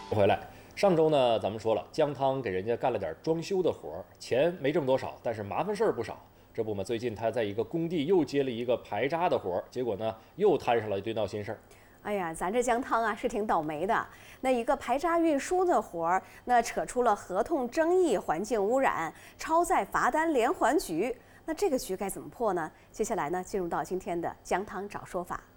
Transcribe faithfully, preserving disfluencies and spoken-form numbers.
回来，上周呢，咱们说了，姜汤给人家干了点装修的活儿，钱没挣多少，但是麻烦事儿不少。这不嘛，最近他在一个工地又接了一个排渣的活儿，结果呢，又摊上了一堆闹心事儿。 哎呀，咱这姜汤啊是挺倒霉的。那一个排渣运输的活儿，那扯出了合同争议、环境污染、超载罚单连环局。那这个局该怎么破呢？接下来呢，进入到今天的姜汤找说法。